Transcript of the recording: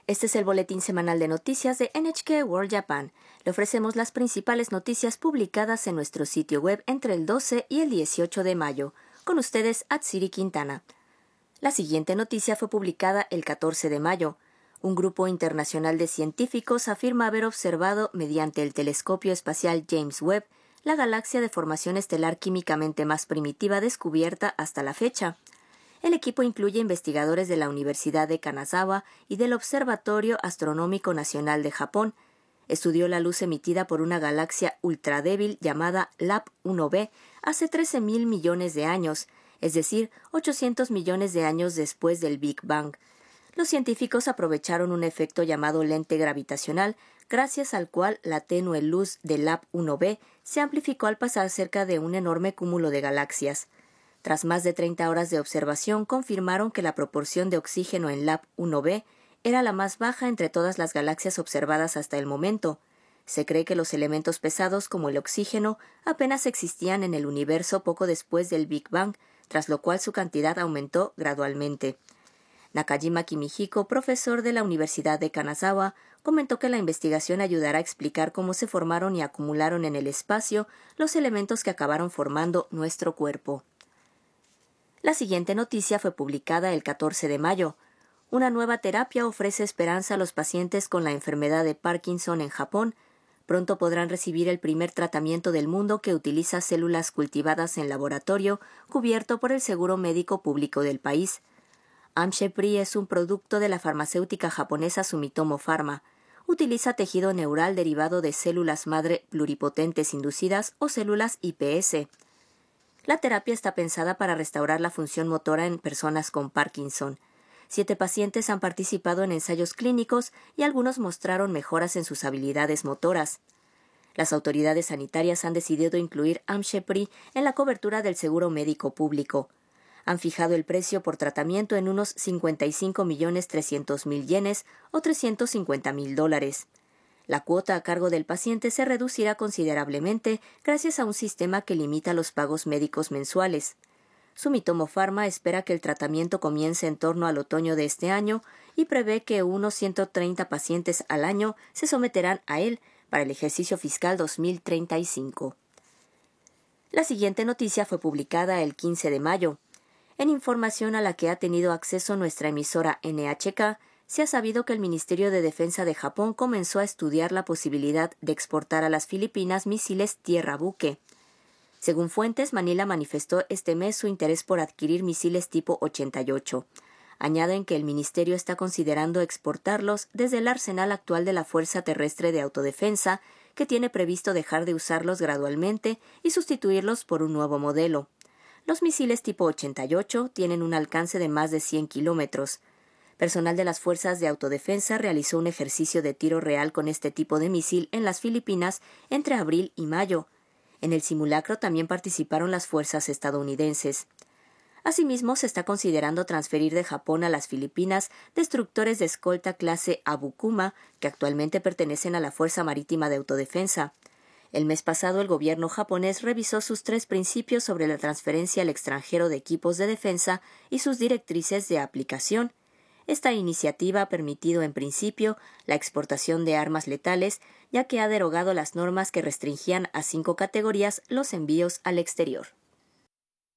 Este es el boletín semanal de noticias de NHK World Japan. Le ofrecemos las principales noticias publicadas en nuestro sitio web entre el 12 y el 18 de mayo. Con ustedes, Atsiri Quintana. La siguiente noticia fue publicada el 14 de mayo. Un grupo internacional de científicos afirma haber observado, mediante el telescopio espacial James Webb, la galaxia de formación estelar químicamente más primitiva descubierta hasta la fecha. El equipo incluye investigadores de la Universidad de Kanazawa y del Observatorio Astronómico Nacional de Japón. Estudió la luz emitida por una galaxia ultradébil llamada LAP 1b hace 13.000 millones de años, es decir, 800 millones de años después del Big Bang. Los científicos aprovecharon un efecto llamado lente gravitacional, gracias al cual la tenue luz de LAP 1b se amplificó al pasar cerca de un enorme cúmulo de galaxias. Tras más de 30 horas de observación, confirmaron que la proporción de oxígeno en LAP 1b era la más baja entre todas las galaxias observadas hasta el momento. Se cree que los elementos pesados como el oxígeno apenas existían en el universo poco después del Big Bang, tras lo cual su cantidad aumentó gradualmente. Nakajima Kimihiko, profesor de la Universidad de Kanazawa, comentó que la investigación ayudará a explicar cómo se formaron y acumularon en el espacio los elementos que acabaron formando nuestro cuerpo. La siguiente noticia fue publicada el 14 de mayo. Una nueva terapia ofrece esperanza a los pacientes con la enfermedad de Parkinson en Japón. Pronto podrán recibir el primer tratamiento del mundo que utiliza células cultivadas en laboratorio, cubierto por el seguro médico público del país. Amchepry es un producto de la farmacéutica japonesa Sumitomo Pharma. Utiliza tejido neural derivado de células madre pluripotentes inducidas o células iPS. La terapia está pensada para restaurar la función motora en personas con Parkinson. 7 pacientes han participado en ensayos clínicos y algunos mostraron mejoras en sus habilidades motoras. Las autoridades sanitarias han decidido incluir Amchepry en la cobertura del seguro médico público. Han fijado el precio por tratamiento en unos 55.300.000 yenes o $350.000. La cuota a cargo del paciente se reducirá considerablemente gracias a un sistema que limita los pagos médicos mensuales. Sumitomo Pharma espera que el tratamiento comience en torno al otoño de este año y prevé que unos 130 pacientes al año se someterán a él para el ejercicio fiscal 2035. La siguiente noticia fue publicada el 15 de mayo. En información a la que ha tenido acceso nuestra emisora NHK, se ha sabido que el Ministerio de Defensa de Japón comenzó a estudiar la posibilidad de exportar a las Filipinas misiles tierra-buque. Según fuentes, Manila manifestó este mes su interés por adquirir misiles tipo 88. Añaden que el ministerio está considerando exportarlos desde el arsenal actual de la Fuerza Terrestre de Autodefensa, que tiene previsto dejar de usarlos gradualmente y sustituirlos por un nuevo modelo. Los misiles tipo 88 tienen un alcance de más de 100 kilómetros. Personal de las Fuerzas de Autodefensa realizó un ejercicio de tiro real con este tipo de misil en las Filipinas entre abril y mayo. En el simulacro también participaron las fuerzas estadounidenses. Asimismo, se está considerando transferir de Japón a las Filipinas destructores de escolta clase Abukuma, que actualmente pertenecen a la Fuerza Marítima de Autodefensa. El mes pasado, el gobierno japonés revisó sus 3 principios sobre la transferencia al extranjero de equipos de defensa y sus directrices de aplicación. Esta iniciativa ha permitido, en principio, la exportación de armas letales, ya que ha derogado las normas que restringían a 5 categorías los envíos al exterior.